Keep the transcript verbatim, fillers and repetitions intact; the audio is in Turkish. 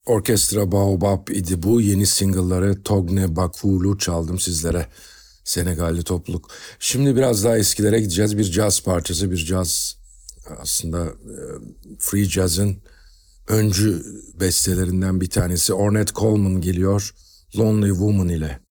Orkestra Baobab idi bu. Yeni single'ları Togne Bakulu çaldım sizlere. Senegalli topluluk. Şimdi biraz daha eskilere gideceğiz. Bir caz parçası, bir caz aslında e, free jazz'ın öncü bestelerinden bir tanesi. Ornette Coleman geliyor Lonely Woman ile.